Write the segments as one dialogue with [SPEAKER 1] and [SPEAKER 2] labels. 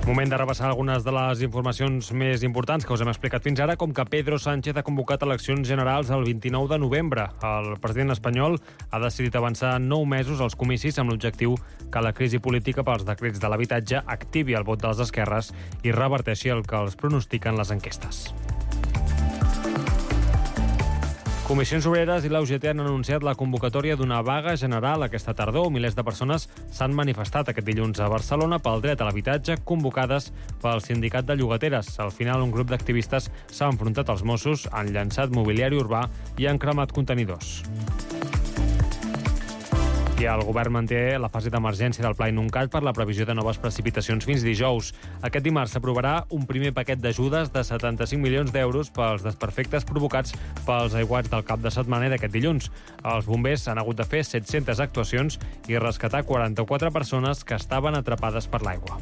[SPEAKER 1] Moment de repassar algunes de les informacions més importants que us hem explicat fins ara, com que Pedro Sánchez ha convocat eleccions generals el 29 de novembre. El president espanyol ha decidit avançar 9 mesos als comicis amb l'objectiu que la crisi política pels decrets de l'habitatge activi el vot de les esquerres i reverteixi el que els pronostiquen les enquestes. Comissions Obreres i la UGT han anunciat la convocatòria d'una vaga general aquesta tardor. Milers de persones s'han manifestat aquest dilluns a Barcelona pel dret a l'habitatge, convocades pel sindicat de llogateres. Al final, un grup d'activistes s'ha enfrontat als Mossos, han llançat mobiliari urbà i han cremat contenidors. I el govern manté la fase d'emergència del Pla Inuncat per la previsió de noves precipitacions fins dijous. Aquest dimarts s'aprovarà un primer paquet d'ajudes de 75 milions d'euros pels desperfectes provocats pels aiguats del cap de setmana d'aquest dilluns. Els bombers han hagut de fer 700 actuacions i rescatar 44 persones que estaven atrapades per l'aigua.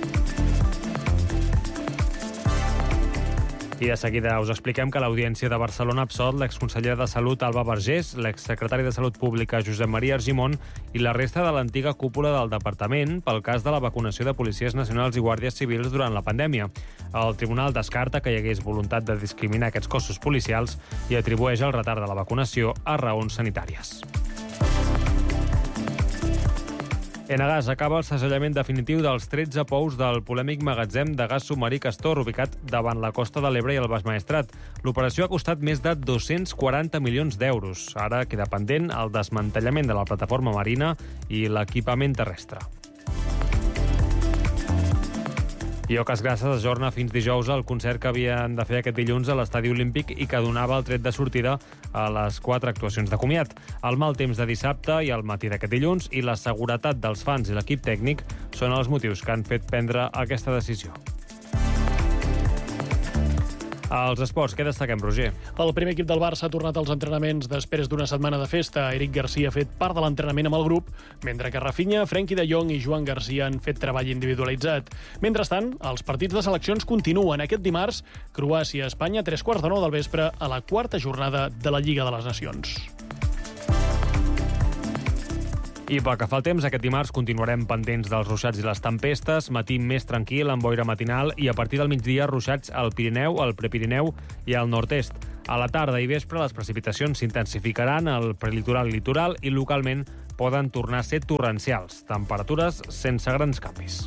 [SPEAKER 1] I de seguida us expliquem que l'Audiència de Barcelona ha absolt l'exconseller de Salut Alba Vergés, l'exsecretari de Salut Pública Josep Maria Argimon i la resta de l'antiga cúpula del departament pel cas de la vacunació de policies nacionals i guàrdies civils durant la pandèmia. El tribunal descarta que hi hagués voluntat de discriminar aquests cossos policials i atribueix el retard de la vacunació a raons sanitàries. Enagás acaba el segellament definitiu dels 13 pous del polèmic magatzem de gas submarí Castor, ubicat davant la costa de l'Ebre i el Baix Maestrat. L'operació ha costat més de 240 milions d'euros. Ara queda pendent el desmantellament de la plataforma marina i l'equipament terrestre. I Oques Grasses ajorna fins dijous el concert que havien de fer aquest dilluns a l'Estadi Olímpic i que donava el tret de sortida a les 4 actuacions de comiat. El mal temps de dissabte i el matí d'aquest dilluns i la seguretat dels fans i l'equip tècnic són els motius que han fet prendre aquesta decisió. Als esports, què destaquem, Roger?
[SPEAKER 2] El primer equip del Barça ha tornat als entrenaments després d'una setmana de festa. Eric Garcia ha fet part de l'entrenament amb el grup, mentre que Rafinha, Frenkie de Jong i Joan Garcia han fet treball individualitzat. Mentrestant, els partits de seleccions continuen. Aquest dimarts, Croàcia-Espanya, 15:45 del vespre, a la 4a jornada de la Lliga de les Nacions.
[SPEAKER 1] I pel que fa al temps, aquest dimarts continuarem pendents dels ruixats i les tempestes, matí més tranquil, amb boira matinal, i a partir del migdia ruixats al Pirineu, al Prepirineu i al nord-est. A la tarda i vespre les precipitacions s'intensificaran al prelitoral i litoral i localment poden tornar a ser torrencials. Temperatures sense grans canvis.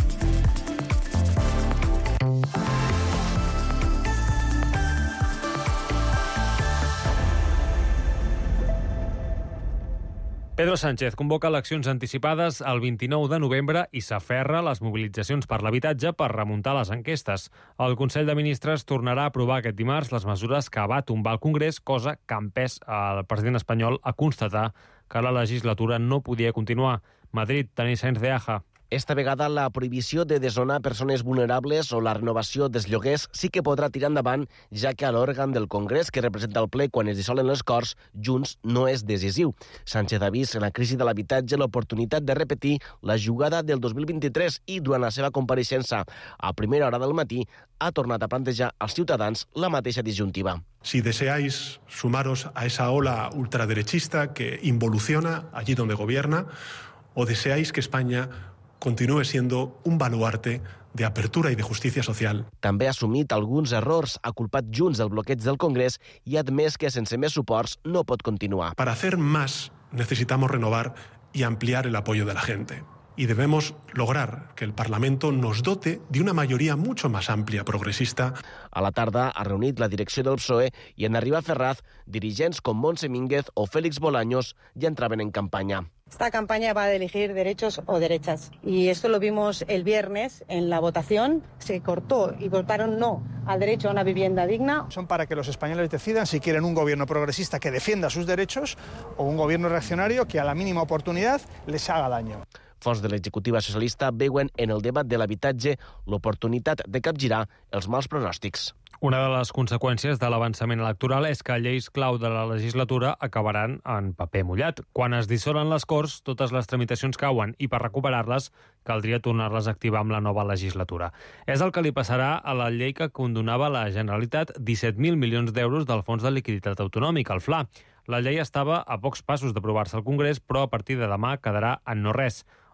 [SPEAKER 1] Pedro Sánchez convoca eleccions anticipades el 29 de novembre i s'aferra a les mobilitzacions per l'habitatge per remuntar les enquestes. El Consell de Ministres tornarà a aprovar aquest dimarts les mesures que va tombar el Congrés, cosa que ha empès el president espanyol a constatar que la legislatura no podia continuar. Madrid, Toni Sainz de Aja.
[SPEAKER 3] Esta vegada la prohibició de desnonar persones vulnerables o la renovació dels lloguers sí que podrà tirar endavant, ja que a l'òrgan del Congrés que representa el ple quan es dissolen les Corts, Junts no és decisiu. Sánchez ha vist en la crisi de l'habitatge l'oportunitat de repetir la jugada del 2023 i durant la seva compareixença a primera hora del matí ha tornat a plantejar als ciutadans la mateixa disjuntiva.
[SPEAKER 4] Si deseáis sumaros a esa ola ultraderechista que involuciona allí donde gobierna, o deseáis que España continúe siendo un baluarte de apertura y de justicia social.
[SPEAKER 3] També ha assumit alguns errors, ha culpat Junts del bloqueig del Congrés i ha admès que sense més suports no pot continuar.
[SPEAKER 4] Para hacer más necesitamos renovar y ampliar el apoyo de la gente. Y debemos lograr que el Parlamento nos dote de una mayoría mucho más amplia, progresista.
[SPEAKER 3] A la tarda ha reunit la direcció del PSOE i en arribar a Ferraz, dirigents com Montse Mínguez o Félix Bolaños ja entraven en campanya.
[SPEAKER 5] Esta campaña va a elegir derechos o derechas. Y esto lo vimos el viernes en la votación. Se cortó y votaron no al derecho a una vivienda digna.
[SPEAKER 6] Son para que los españoles decidan si quieren un gobierno progresista que defienda sus derechos o un gobierno reaccionario que a la mínima oportunidad les haga daño.
[SPEAKER 3] Fonts de l'executiva socialista veuen en el debat de l'habitatge l'oportunitat de capgirar els mals pronòstics.
[SPEAKER 1] Una de les conseqüències de l'avançament electoral és que lleis clau de la legislatura acabaran en paper mullat. Quan es dissolen les Corts, totes les tramitacions cauen i per recuperar-les caldria tornar-les a activar amb la nova legislatura. És el que li passarà a la llei que condonava a la Generalitat 17.000 milions d'euros del Fons de Liquiditat Autonòmic, el FLA. La llei estava a pocs passos d'aprovar-se al Congrés, però a partir de demà quedarà en no res.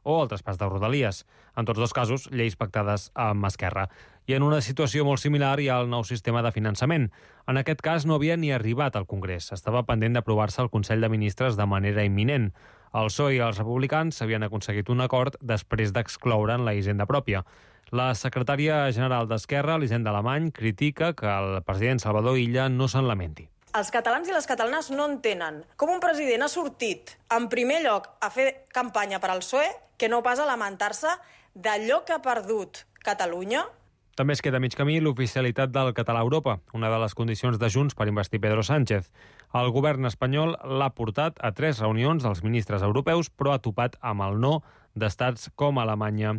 [SPEAKER 1] o el traspàs de Rodalies. En tots dos casos, lleis pactades amb Esquerra. I en una situació molt similar hi ha el nou sistema de finançament. En aquest cas no havia ni arribat al Congrés. Estava pendent d'aprovar-se al Consell de Ministres de manera imminent. El PSOE i els republicans havien aconseguit un acord després d'excloure'n la hisenda pròpia. La secretària general d'Esquerra, Elisenda Alemany, critica que el president Salvador Illa no se'n lamenti.
[SPEAKER 7] Els catalans i les catalanes no entenen com un president ha sortit, en primer lloc, a fer campanya per al PSOE, que no pas a lamentar-se d'allò que ha perdut Catalunya.
[SPEAKER 1] També es queda mig camí l'oficialitat del català a Europa, una de les condicions de Junts per investir Pedro Sánchez. El govern espanyol l'ha portat a 3 reunions dels ministres europeus, però ha topat amb el no d'estats com Alemanya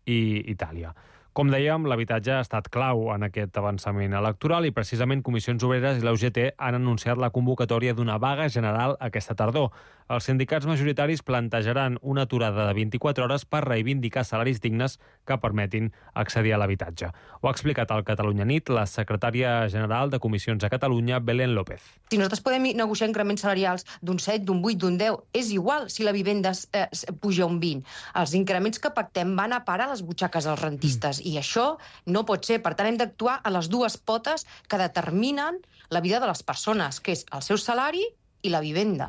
[SPEAKER 1] i Itàlia. Com dèiem, l'habitatge ha estat clau en aquest avançament electoral i precisament Comissions Obreres i la UGT han anunciat la convocatòria d'una vaga general aquesta tardor. Els sindicats majoritaris plantejaran una aturada de 24 hores per reivindicar salaris dignes que permetin accedir a l'habitatge. Ho ha explicat al Catalunya Nit la secretària general de Comissions a Catalunya, Belén López.
[SPEAKER 8] Si nosaltres podem negociar increments salarials d'un 7, d'un 8, d'un 10, és igual si la vivenda puja un 20. Els increments que pactem van a parar les butxaques als rentistes i això no pot ser. Per tant, hem d'actuar a les dues potes que determinen la vida de les persones, que és el seu salari i la vivenda.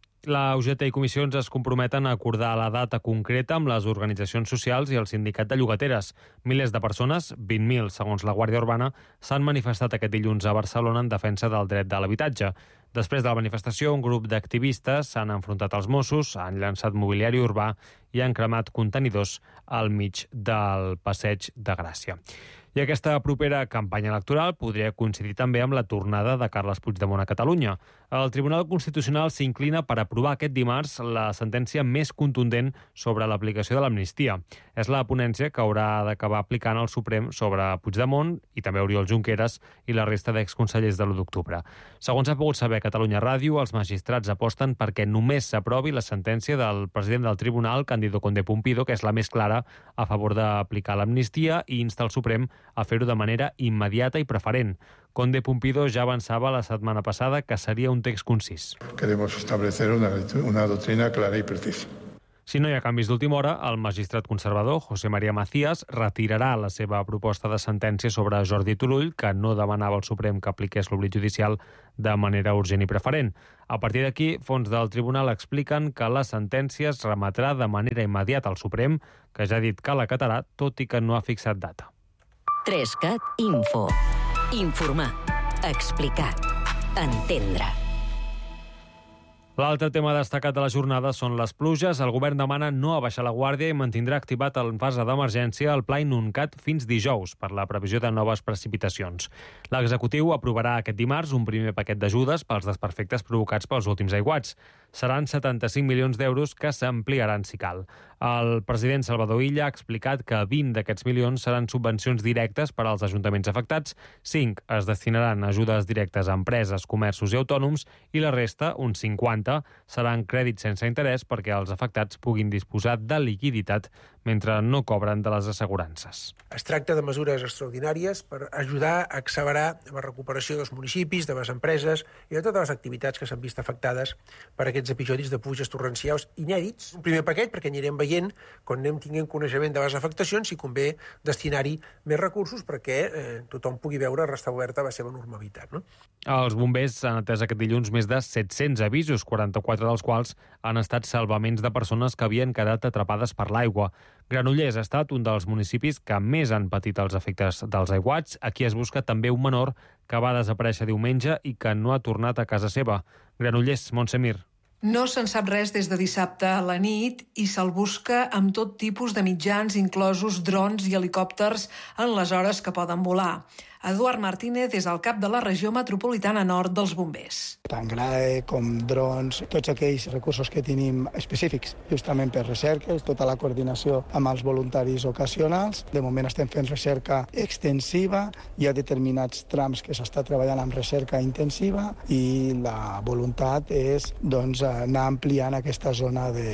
[SPEAKER 1] La UGT i Comissions es comprometen a acordar la data concreta amb les organitzacions socials i el sindicat de llogateres. Milers de persones, 20.000 segons la Guàrdia Urbana, s'han manifestat aquest dilluns a Barcelona en defensa del dret de l'habitatge. Després de la manifestació, un grup d'activistes s'han enfrontat als Mossos, han llançat mobiliari urbà i han cremat contenidors al mig del Passeig de Gràcia. I aquesta propera campanya electoral podria coincidir també amb la tornada de Carles Puigdemont a Catalunya. El Tribunal Constitucional s'inclina per aprovar aquest dimarts la sentència més contundent sobre l'aplicació de l'amnistia. És la ponència que haurà d'acabar aplicant el Suprem sobre Puigdemont i també Oriol Junqueras i la resta d'exconsellers de l'1 d'octubre. Segons ha pogut saber Catalunya Ràdio, els magistrats aposten perquè només s'aprovi la sentència del president del Tribunal, Cándido Conde Pumpido, que és la més clara a favor d'aplicar l'amnistia i insta el Suprem a fer-ho de manera immediata i preferent. Conde Pumpido ja avançava la setmana passada que seria un text concís.
[SPEAKER 9] Queremos establecer una doctrina clara y precisa.
[SPEAKER 1] Si no hi ha canvis d'última hora, el magistrat conservador, José María Macías, retirarà la seva proposta de sentència sobre Jordi Turull, que no demanava al Suprem que apliqués l'oblit judicial de manera urgent i preferent. A partir d'aquí, fons del tribunal expliquen que la sentència es remetrà de manera immediata al Suprem, que ja ha dit que l'acatarà, tot i que no ha fixat data.
[SPEAKER 10] 3CAT Info. Informar. Explicar. Entendre.
[SPEAKER 1] L'altre tema destacat de la jornada són les pluges. El govern demana no abaixar la guàrdia i mantindrà activat en fase d'emergència el pla inuncat fins dijous per la previsió de noves precipitacions. L'executiu aprovarà aquest dimarts un primer paquet d'ajudes pels desperfectes provocats pels últims aiguats. Seran 75 milions d'euros que s'ampliaran si cal. El president Salvador Illa ha explicat que 20 d'aquests milions seran subvencions directes per als ajuntaments afectats, 5 es destinaran a ajudes directes a empreses, comerços i autònoms i la resta, uns 50, seran crèdits sense interès perquè els afectats puguin disposar de liquiditat mentre no cobren de les assegurances.
[SPEAKER 11] Es tracta de mesures extraordinàries per ajudar a accelerar la recuperació dels municipis, de les empreses i de totes les activitats que s'han vist afectades per aquests episodis de pluges torrencials inèdits. Un primer paquet perquè anirem veient, quan anem tinguent coneixement de les afectacions, si convé destinar-hi més recursos perquè tothom pugui veure restablerta la seva normalitat. No?
[SPEAKER 1] Els bombers han atès aquest dilluns més de 700 avisos, 44 dels quals han estat salvaments de persones que havien quedat atrapades per l'aigua. Granollers ha estat un dels municipis que més han patit els efectes dels aiguats. Aquí es busca també un menor que va desaparèixer diumenge i que no ha tornat a casa seva. Granollers, Montsemir.
[SPEAKER 12] No se'n sap res des de dissabte a la nit i se'l busca amb tot tipus de mitjans, inclosos drons i helicòpters en les hores que poden volar. Eduard Martínez és el cap de la regió metropolitana nord dels bombers.
[SPEAKER 6] Tant GRAE com drons, tots aquells recursos que tenim específics, justament per recerques, tota la coordinació amb els voluntaris ocasionals. De moment estem fent recerca extensiva, hi ha determinats trams que s'està treballant amb recerca intensiva i la voluntat és anar ampliant aquesta zona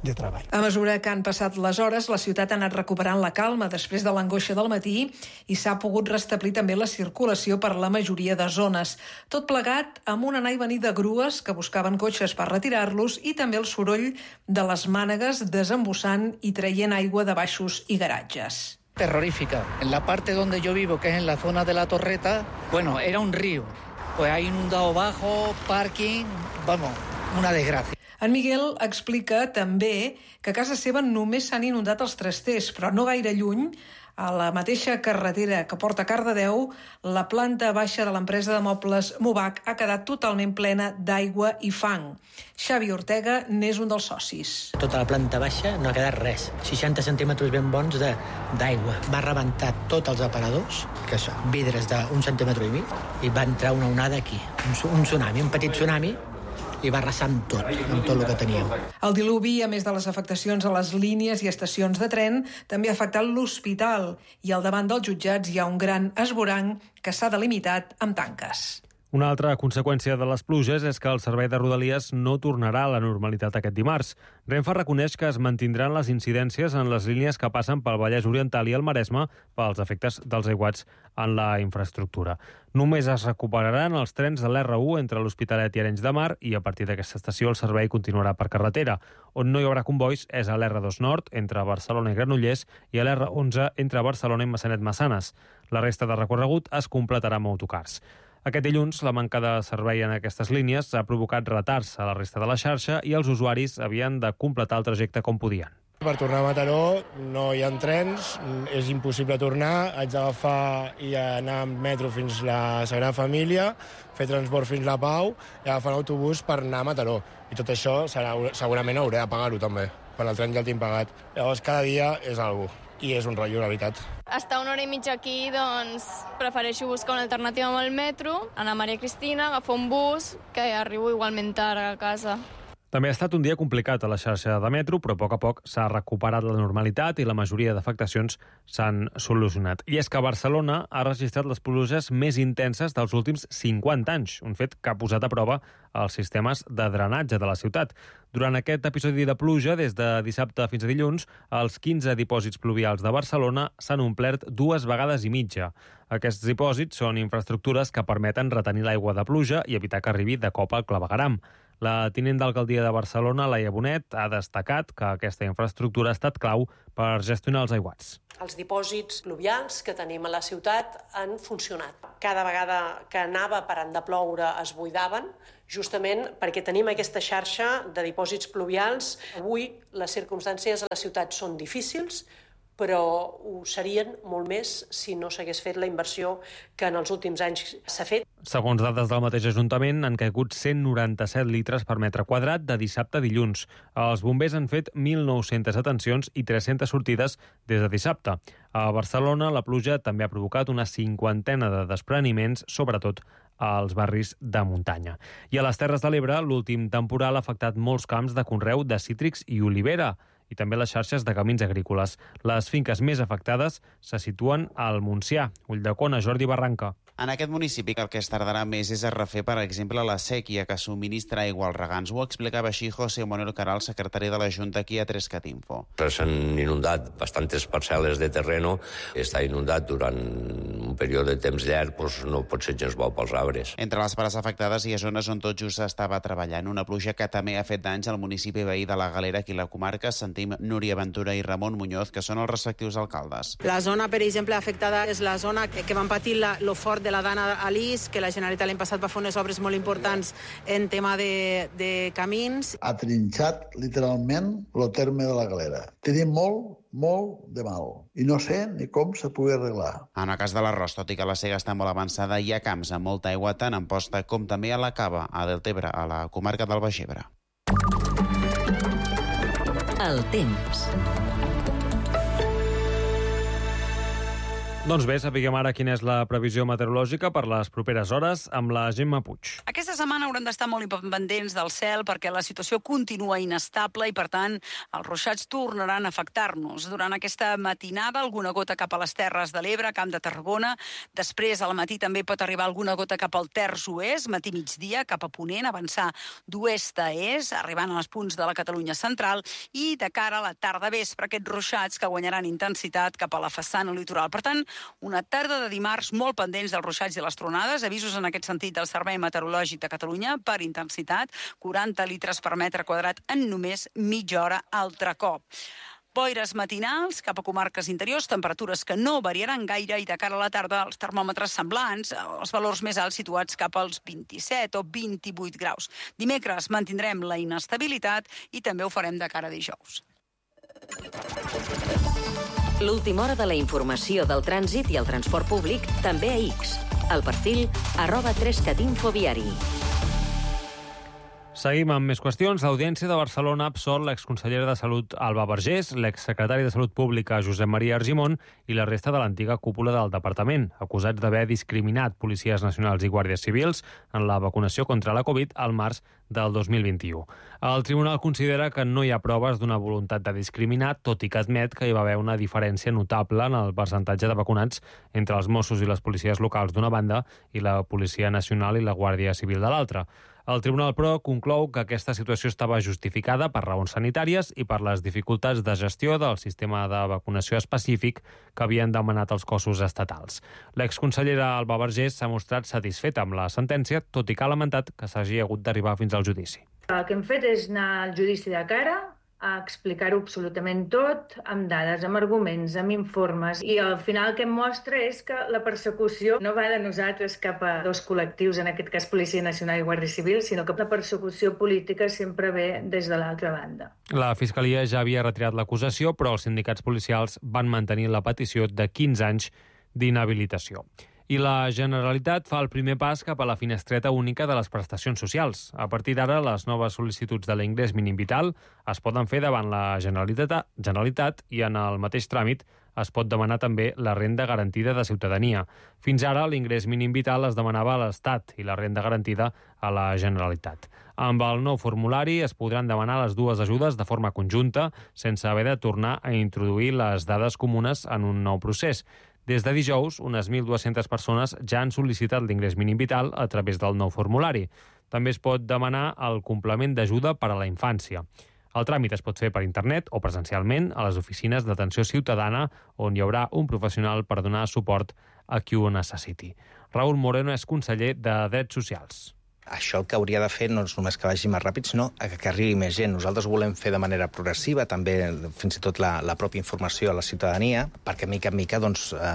[SPEAKER 6] de treball.
[SPEAKER 12] A mesura que han passat les hores, la ciutat ha anat recuperant la calma després de l'angoixa del matí i s'ha pogut restablir també la circulació per la majoria de zones. Tot plegat amb un anar i venir de grues que buscaven cotxes per retirar-los i també el soroll de les mànegues desembussant i traient aigua de baixos i garatges.
[SPEAKER 13] Terrorífica. En la parte donde yo vivo, que es en la zona de la Torreta, bueno, era un río. Pues hay inundado bajo, parking, vamos, una desgracia.
[SPEAKER 12] En Miguel explica també que a casa seva només s'han inundat els trasters, però no gaire lluny, a la mateixa carretera que porta a Cardedeu, la planta baixa de l'empresa de mobles Movac ha quedat totalment plena d'aigua i fang. Xavi Ortega n'és un dels socis.
[SPEAKER 14] Tota la planta baixa no ha quedat res. 60 centímetres ben bons d'aigua. Va rebentar tots els aparadors, que això, vidres d'1,5 centímetre, i va entrar una onada aquí. Un tsunami, un petit tsunami, i va arrasar amb tot el que teníem.
[SPEAKER 12] El diluvi, a més de les afectacions a les línies i estacions de tren, també ha afectat l'hospital i al davant dels jutjats hi ha un gran esvoranc que s'ha delimitat amb tanques.
[SPEAKER 1] Una altra conseqüència de les pluges és que el servei de Rodalies no tornarà a la normalitat aquest dimarts. Renfe reconeix que es mantindran les incidències en les línies que passen pel Vallès Oriental i el Maresme pels efectes dels aiguats en la infraestructura. Només es recuperaran els trens de l'R1 entre l'Hospitalet i Arenys de Mar i a partir d'aquesta estació el servei continuarà per carretera. On no hi haurà convois és a l'R2 Nord entre Barcelona i Granollers i a l'R11 entre Barcelona i Massanet-Massanes. La resta de recorregut es completarà amb autocars. Aquest dilluns, la manca de servei en aquestes línies ha provocat retards a la resta de la xarxa i els usuaris havien de completar el trajecte com podien.
[SPEAKER 15] Per tornar a Mataró no hi ha trens, és impossible tornar, haig d'agafar i anar amb metro fins a la Sagrada Família, fer transport fins a la Pau i agafar un autobús per anar a Mataró. I tot això segurament hauré de pagar-ho també, per el tren ja el tinc pagat. Llavors cada dia és algú. I és un rotllo, la veritat.
[SPEAKER 16] Estar una hora i mitja aquí, doncs, prefereixo buscar una alternativa amb el metro, anar a Maria Cristina, agafar un bus, que arribo igualment tard a casa.
[SPEAKER 1] També ha estat un dia complicat a la xarxa de metro, però a poc s'ha recuperat la normalitat i la majoria d'afectacions s'han solucionat. I és que Barcelona ha registrat les pluges més intenses dels últims 50 anys, un fet que ha posat a prova els sistemes de drenatge de la ciutat. Durant aquest episodi de pluja, des de dissabte fins a dilluns, els 15 dipòsits pluvials de Barcelona s'han omplert 2 vegades i mitja. Aquests dipòsits són infraestructures que permeten retenir l'aigua de pluja i evitar que arribi de cop al clavegueram. La tinent d'alcaldia de Barcelona, Laia Bonet, ha destacat que aquesta infraestructura ha estat clau per gestionar els aiguats.
[SPEAKER 17] Els dipòsits pluvials que tenim a la ciutat han funcionat. Cada vegada que anava parant de ploure es buidaven, justament perquè tenim aquesta xarxa de dipòsits pluvials. Avui les circumstàncies a la ciutat són difícils, però ho serien molt més si no s'hagués fet la inversió que en els últims anys s'ha fet.
[SPEAKER 1] Segons dades del mateix Ajuntament, han caigut 197 litres per metre quadrat de dissabte a dilluns. Els bombers han fet 1.900 atencions i 300 sortides des de dissabte. A Barcelona, la pluja també ha provocat una 50ena de despreniments, sobretot als barris de muntanya. I a les Terres de l'Ebre, l'últim temporal ha afectat molts camps de conreu de cítrics i olivera, i també les xarxes de camins agrícoles. Les finques més afectades se situen al Montsià, Ulldecona, Jordi Barranca.
[SPEAKER 18] En aquest municipi el que es tardarà més és a refer, per exemple, la sèquia que subministra aigua als regants. Ho explicava així José Manuel Caral, secretari de la Junta aquí a 3cat Info.
[SPEAKER 19] S'han inundat bastantes parcel·les de terreno. Està inundat durant un període de temps llarg, doncs no pot ser gens bo pels arbres.
[SPEAKER 18] Entre les parts afectades hi ha zones on tot just s'estava treballant. Una pluja que també ha fet danys al municipi veí de la Galera, aquí a la comarca. Sentim Núria Ventura i Ramon Muñoz, que són els respectius alcaldes.
[SPEAKER 20] La zona, per exemple, afectada és la zona que van patir lo fort de la Dana a l'Is, que la Generalitat l'any passat va fer unes obres molt importants en tema de camins.
[SPEAKER 21] Ha trinxat literalment el terme de la Galera. Tenim molt de mal i no sé ni com se pugui arreglar.
[SPEAKER 18] En el cas de l'arròs, tot i que la sega està molt avançada, hi ha camps amb molta aigua tant en posta com també a la Cava, a Deltebre, a la comarca del Baix Ebre.
[SPEAKER 10] El temps.
[SPEAKER 1] Doncs bé, sapiguem ara quina és la previsió meteorològica per les properes hores amb la Gemma Puig.
[SPEAKER 2] Aquesta setmana haurem d'estar molt pendents del cel perquè la situació continua inestable i, per tant, els ruixats tornaran a afectar-nos. Durant aquesta matinada, alguna gota cap a les Terres de l'Ebre, Camp de Tarragona. Després, al matí, també pot arribar alguna gota cap al terç oest, matí-migdia, cap a ponent, avançar d'oest a est, arribant als punts de la Catalunya central, i de cara a la tarda-vespre, aquests ruixats que guanyaran intensitat cap a la façana litoral. Per tant, una tarda de dimarts molt pendents dels ruixats i les tronades. Avisos en aquest sentit del Servei Meteorològic de Catalunya per intensitat, 40 litres per metre quadrat en només mitja hora altre cop. Boires matinals cap a comarques interiors, temperatures que no variaran gaire i de cara a la tarda els termòmetres semblants, els valors més alts situats cap als 27 o 28 graus. Dimecres mantindrem la inestabilitat i també ho farem de cara a dijous.
[SPEAKER 10] L'última hora de la informació del trànsit i el transport públic també a X. El perfil @3catinfoviari.
[SPEAKER 1] Seguim amb més qüestions. L'Audiència de Barcelona ha absolt l'exconsellera de Salut Alba Vergés, l'exsecretari de Salut Pública Josep Maria Argimon i la resta de l'antiga cúpula del departament, acusats d'haver discriminat policies nacionals i guàrdies civils en la vacunació contra la Covid al març del 2021. El tribunal considera que no hi ha proves d'una voluntat de discriminar, tot i que admet que hi va haver una diferència notable en el percentatge de vacunats entre els Mossos i les policies locals d'una banda i la Policia Nacional i la Guàrdia Civil de l'altra. El tribunal, però, conclou que aquesta situació estava justificada per raons sanitàries i per les dificultats de gestió del sistema de vacunació específic que havien demanat els cossos estatals. L'exconsellera Alba Vergés s'ha mostrat satisfeta amb la sentència, tot i que ha lamentat que s'hagi hagut d'arribar fins al judici.
[SPEAKER 22] El que hem fet és anar al judici de cara, a explicar-ho absolutament tot, amb dades, amb arguments, amb informes, i al final el que em mostra és que la persecució no va de nosaltres cap a dos col·lectius, en aquest cas Policia Nacional i Guàrdia Civil, sinó que la persecució política sempre ve des de l'altra banda.
[SPEAKER 1] La Fiscalia ja havia retirat l'acusació, però els sindicats policials van mantenir la petició de 15 anys d'inhabilitació. I la Generalitat fa el primer pas cap a la finestreta única de les prestacions socials. A partir d'ara, les noves sol·licituds de l'ingrés mínim vital es poden fer davant la Generalitat i en el mateix tràmit es pot demanar també la renda garantida de ciutadania. Fins ara, l'ingrés mínim vital es demanava a l'Estat i la renda garantida a la Generalitat. Amb el nou formulari es podran demanar les dues ajudes de forma conjunta, sense haver de tornar a introduir les dades comunes en un nou procés. Des de dijous, unes 1.200 persones ja han sol·licitat l'ingrés mínim vital a través del nou formulari. També es pot demanar el complement d'ajuda per a la infància. El tràmit es pot fer per internet o presencialment a les oficines d'atenció ciutadana, on hi haurà un professional per donar suport a qui ho necessiti. Raül Moreno és conseller de Drets Socials.
[SPEAKER 23] Això el que hauria de fer no és només que vagi més ràpid, sinó que arribi més gent. Nosaltres ho volem fer de manera progressiva, també fins i tot la pròpia informació a la ciutadania, perquè mica en mica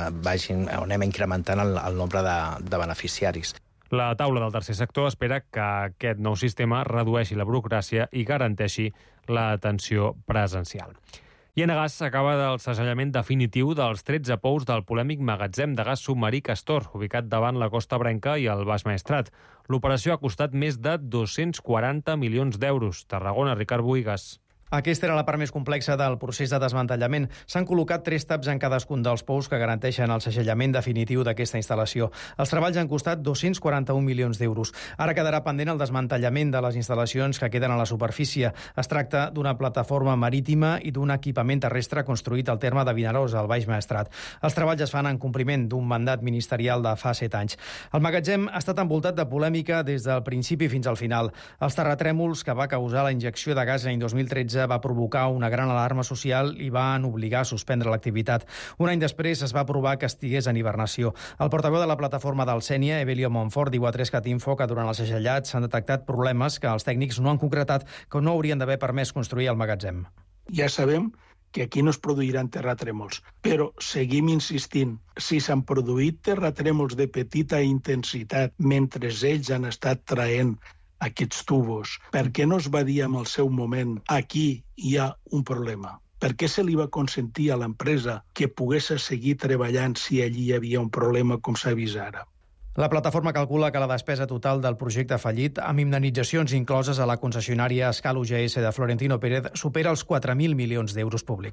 [SPEAKER 23] anem incrementant el nombre de beneficiaris.
[SPEAKER 1] La taula del tercer sector espera que aquest nou sistema redueixi la burocràcia i garanteixi l'atenció presencial. I Enagás s'acaba del segellament definitiu dels 13 pous del polèmic magatzem de gas submarí Castor, ubicat davant la Costa Branca i el Baix Maestrat. L'operació ha costat més de 240 milions d'euros. Tarragona, Ricard Buigas.
[SPEAKER 24] Aquesta era la part més complexa del procés de desmantellament. S'han col·locat 3 taps en cadascun dels pous que garanteixen el segellament definitiu d'aquesta instal·lació. Els treballs han costat 241 milions d'euros. Ara quedarà pendent el desmantellament de les instal·lacions que queden a la superfície. Es tracta d'una plataforma marítima i d'un equipament terrestre construït al terme de Vinaròs, al Baix Maestrat. Els treballs es fan en compliment d'un mandat ministerial de fa 7 anys. El magatzem ha estat envoltat de polèmica des del principi fins al final. Els terratrèmols que va causar la injecció de gas l'any 2013 va provocar una gran alarma social i van obligar a suspendre l'activitat. Un any després es va aprovar que estigués en hibernació. El portaveu de la plataforma del Sénia, Evelio Monfort, diu a 3cat Info que durant el segellat s'han detectat problemes que els tècnics no han concretat, que no haurien d'haver permès construir el magatzem.
[SPEAKER 6] Ja sabem que aquí no es produiran terratrèmols, però seguim insistint. Si s'han produït terratrèmols de petita intensitat mentre ells han estat traient aquests tubos, per què no es va dir en el seu moment aquí hi ha un problema? Per què se li va consentir a l'empresa que pogués seguir treballant si allí hi havia un problema com s'ha vist ara?
[SPEAKER 24] La plataforma calcula que la despesa total del projecte fallit, amb indemnitzacions incloses a la concessionària Escal UGS de Florentino Pérez, supera els 4.000 milions d'euros públics.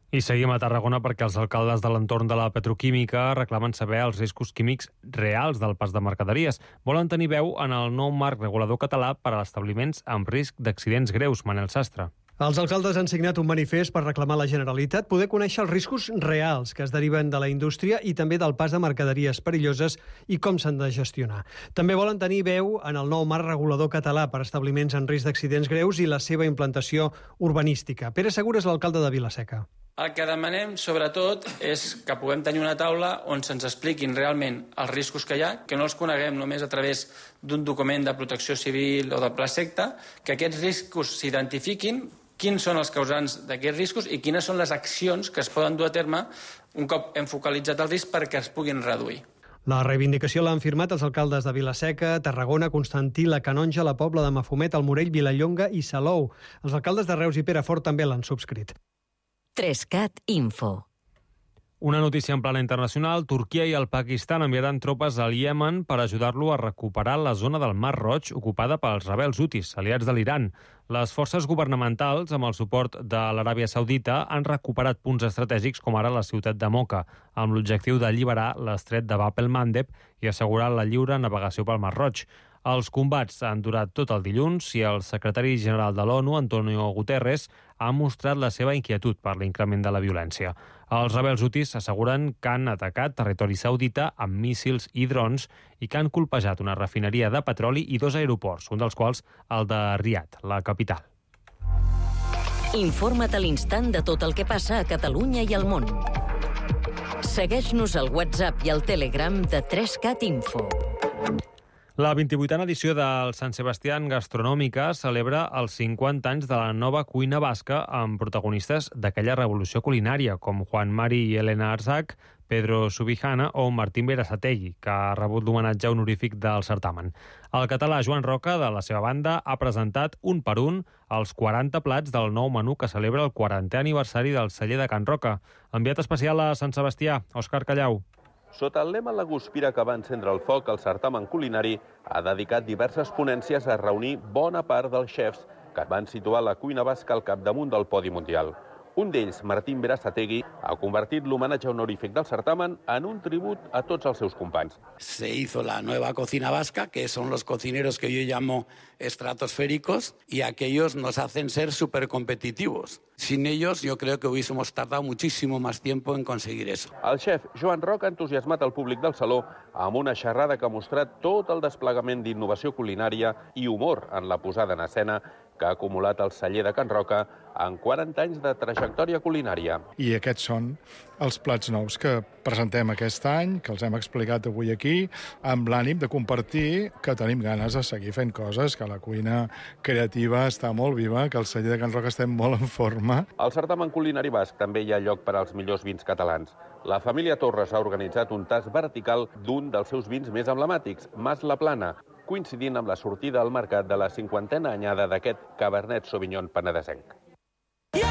[SPEAKER 1] I seguim a Tarragona perquè els alcaldes de l'entorn de la petroquímica reclamen saber els riscos químics reals del pas de mercaderies. Volen tenir veu en el nou marc regulador català per a establiments amb risc d'accidents greus. Manel Sastre.
[SPEAKER 3] Els alcaldes han signat un manifest per reclamar a la Generalitat poder conèixer els riscos reals que es deriven de la indústria i també del pas de mercaderies perilloses i com s'han de gestionar. També volen tenir veu en el nou marc regulador català per a establiments en risc d'accidents greus i la seva implantació urbanística. Pere Segura és l'alcalde de Vila-seca.
[SPEAKER 4] El que demanem, sobretot, és que puguem tenir una taula on se'ns expliquin realment els riscos que hi ha, que no els coneguem només a través d'un document de protecció civil o de plaseqta, que aquests riscos s'identifiquin, quins són els causants d'aquests riscos i quines són les accions que es poden dur a terme un cop hem focalitzat el risc perquè es puguin reduir.
[SPEAKER 3] La reivindicació l'han firmat els alcaldes de Vila-seca, Tarragona, Constantí, la Canonja, la Pobla de Mafumet, el Morell, Vilallonga i Salou. Els alcaldes de Reus i Perafort també l'han subscrit.
[SPEAKER 10] 3CAT Info.
[SPEAKER 1] Una notícia en plana internacional. Turquia i el Pakistan enviaran tropes al Iemen per ajudar-lo a recuperar la zona del Mar Roig ocupada pels rebels hutis, aliats de l'Iran. Les forces governamentals, amb el suport de l'Aràbia Saudita, han recuperat punts estratègics com ara la ciutat de Mocha, amb l'objectiu d'alliberar l'estret de Bab el-Mandeb i assegurar la lliure navegació pel Mar Roig. Els combats han durat tot el dilluns i el secretari general de l'ONU, Antonio Guterres, ha mostrat la seva inquietud per l'increment de la violència. Els rebels hutis asseguren que han atacat territori saudita amb míssils i drons i que han colpejat una refineria de petroli i 2 aeroports, un dels quals el de Riad, la capital.
[SPEAKER 10] Informa't a l'instant de tot el que passa a Catalunya i al món. Segueix-nos al WhatsApp i al Telegram de 3CAT Info.
[SPEAKER 1] La 28a edició del Sant Sebastián Gastronòmica celebra els 50 anys de la nova cuina basca amb protagonistes d'aquella revolució culinària, com Juan Mari i Elena Arzac, Pedro Subijana o Martín Berasategui, que ha rebut l'homenatge honorífic del certamen. El català Joan Roca, de la seva banda, ha presentat un per un els 40 plats del nou menú que celebra el 40è aniversari del celler de Can Roca. Enviat especial a Sant Sebastià, Òscar Callau.
[SPEAKER 5] Sota el lema La Guspira que va encendre el foc, el certamen culinari ha dedicat diverses ponències a reunir bona part dels xefs que van situar la cuina basca al capdamunt del podi mundial. Un d'ells, Martín Berasategui, ha convertit l'homenatge honorífic del certamen en un tribut a tots els seus companys.
[SPEAKER 7] Se hizo la nueva cocina vasca, que son los cocineros que yo llamo estratosféricos, y aquellos nos hacen ser supercompetitivos. Sin ellos, yo creo que hubiésemos tardado muchísimo más tiempo en conseguir eso.
[SPEAKER 5] El xef Joan Roca ha entusiasmat el públic del saló amb una xerrada que ha mostrat tot el desplegament d'innovació culinària i humor en la posada en escena que ha acumulat el celler de Can Roca en 40 anys de trajectòria culinària.
[SPEAKER 9] I aquests són els plats nous que presentem aquest any, que els hem explicat avui aquí, amb l'ànim de compartir que tenim ganes de seguir fent coses, que la cuina creativa està molt viva, que el celler de Can Roca estem molt en forma.
[SPEAKER 5] Al certamen culinari basc també hi ha lloc per als millors vins catalans. La família Torres ha organitzat un tast vertical d'un dels seus vins més emblemàtics, Mas la Plana, coincidint amb la sortida al mercat de la 50a anyada d'aquest Cabernet Sauvignon penedesenc.